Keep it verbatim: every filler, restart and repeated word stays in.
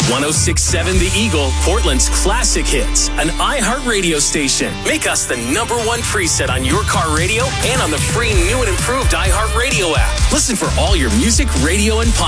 one oh six point seven The Eagle, Portland's classic hits, an iHeartRadio station. Make us the number one preset on your car radio and on the free new and improved iHeartRadio app. Listen for all your music, radio, and podcast.